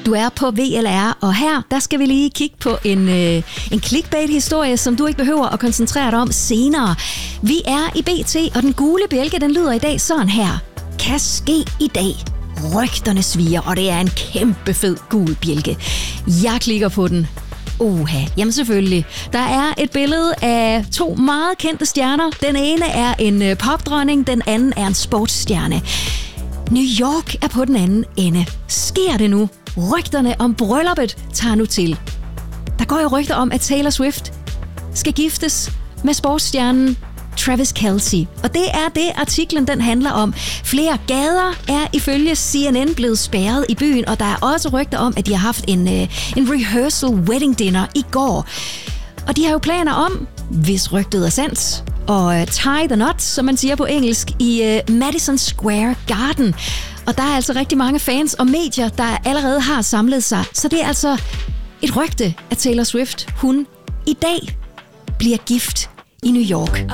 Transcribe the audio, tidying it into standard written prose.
Du er på VLR, og her der skal vi lige kigge på en clickbait-historie, som du ikke behøver at koncentrere dig om senere. Vi er i BT, og den gule bjælke, den lyder i dag sådan her. Kan ske i dag. Rygterne sviger, og det er en kæmpe fed gul bjælke. Jeg klikker på den. Jamen selvfølgelig. Der er et billede af 2 meget kendte stjerner. Den ene er en popdronning, den anden er en sportsstjerne. New York er på den anden ende. Sker det nu? Rygterne om brylluppet tager nu til. Der går jo rygter om, at Taylor Swift skal giftes med sportsstjernen Travis Kelce. Og det er det, artiklen den handler om. Flere gader er ifølge CNN blevet spærret i byen, og der er også rygter om, at de har haft en rehearsal wedding dinner i går. Og de har jo planer om, hvis rygtet er sandt, og tie the knot, som man siger på engelsk, i Madison Square Garden. Og der er altså rigtig mange fans og medier, der allerede har samlet sig. Så det er altså et rygte, at Taylor Swift, hun i dag bliver gift i New York.